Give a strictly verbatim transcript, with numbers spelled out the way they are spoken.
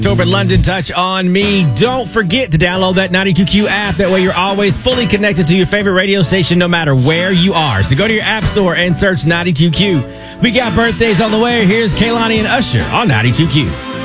October London Touch on me. Don't forget to download that ninety-two Q app. That way you're always fully connected to your favorite radio station no matter where you are. So go to your app store and search ninety-two Q. We got birthdays on the way. Here's Kehlani and Usher on ninety-two Q.